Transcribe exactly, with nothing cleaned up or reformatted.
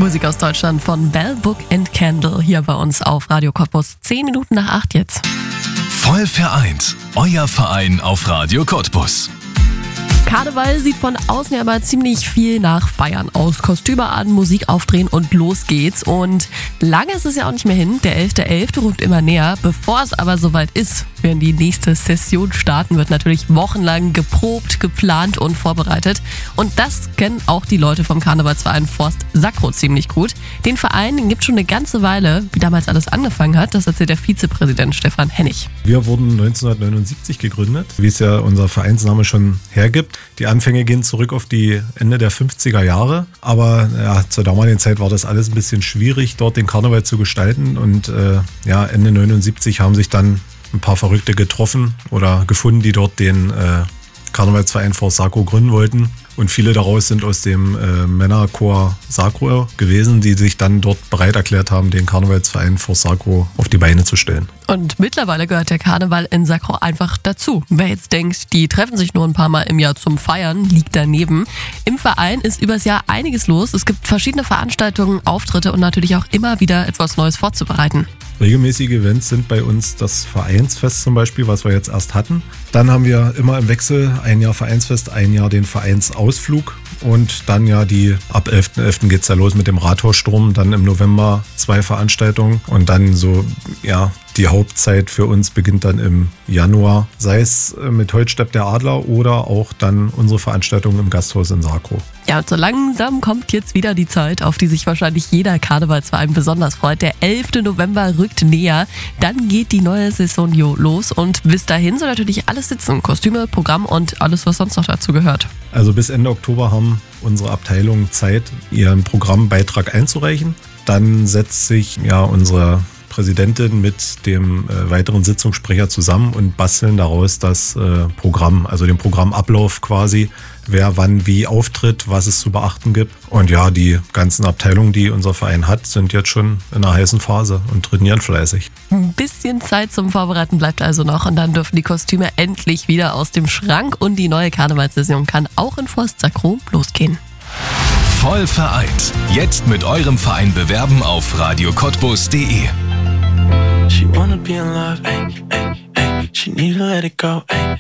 Musik aus Deutschland von Bell, Book and Candle hier bei uns auf Radio Cottbus. Zehn Minuten nach acht jetzt. Voll vereint. Euer Verein auf Radio Cottbus. Karneval sieht von außen ja aber ziemlich viel nach Feiern aus. Kostüme an, Musik aufdrehen und los geht's. Und lange ist es ja auch nicht mehr hin. Der elfter elfter rückt immer näher. Bevor es aber soweit ist, wenn die nächste Session starten, wird natürlich wochenlang geprobt, geplant und vorbereitet. Und das kennen auch die Leute vom Karnevalsverein Forst Sacro ziemlich gut. Den Verein den gibt es schon eine ganze Weile. Wie damals alles angefangen hat, das erzählt der Vizepräsident Stefan Hennig. Wir wurden neunzehnhundertneunundsiebzig gegründet, wie es ja unser Vereinsname schon hergibt. Die Anfänge gehen zurück auf die Ende der fünfziger Jahre, aber ja, zur damaligen Zeit war das alles ein bisschen schwierig, dort den Karneval zu gestalten. Und äh, ja, Ende neunundsiebzig haben sich dann ein paar Verrückte getroffen oder gefunden, die dort den äh, Karnevalsverein Forst Sacro gründen wollten. Und viele daraus sind aus dem äh, Männerchor Sacro gewesen, die sich dann dort bereit erklärt haben, den Karnevalsverein Forst Sacro auf die Beine zu stellen. Und mittlerweile gehört der Karneval in Sacro einfach dazu. Wer jetzt denkt, die treffen sich nur ein paar Mal im Jahr zum Feiern, liegt daneben. Im Verein ist übers Jahr einiges los. Es gibt verschiedene Veranstaltungen, Auftritte und natürlich auch immer wieder etwas Neues vorzubereiten. Regelmäßige Events sind bei uns das Vereinsfest zum Beispiel, was wir jetzt erst hatten. Dann haben wir immer im Wechsel ein Jahr Vereinsfest, ein Jahr den Vereinsausflug und dann ja die, ab elfter elfter geht es ja los mit dem Rathaussturm, dann im November zwei Veranstaltungen und dann so, ja, die Hauptzeit für uns beginnt dann im Januar, sei es mit Holzstepp der Adler oder auch dann unsere Veranstaltung im Gasthaus in Sacro. Ja, und so langsam kommt jetzt wieder die Zeit, auf die sich wahrscheinlich jeder Karnevalsverein besonders freut. Der elfter November rückt näher, dann geht die neue Saison los und bis dahin soll natürlich alles sitzen. Kostüme, Programm und alles, was sonst noch dazu gehört. Also bis Ende Oktober haben unsere Abteilungen Zeit, ihren Programmbeitrag einzureichen. Dann setzt sich ja unsere Präsidentin mit dem äh, weiteren Sitzungssprecher zusammen und basteln daraus das äh, Programm, also den Programmablauf quasi, wer wann wie auftritt, was es zu beachten gibt. Und ja, die ganzen Abteilungen, die unser Verein hat, sind jetzt schon in einer heißen Phase und trainieren fleißig. Ein bisschen Zeit zum Vorbereiten bleibt also noch und dann dürfen die Kostüme endlich wieder aus dem Schrank und die neue Karnevalssaison kann auch in Forst Sacro losgehen. Voll vereint. Jetzt mit eurem Verein bewerben auf radio cottbus punkt de. She wanna be in love, ay, ay, ay. She need to let it go, ay.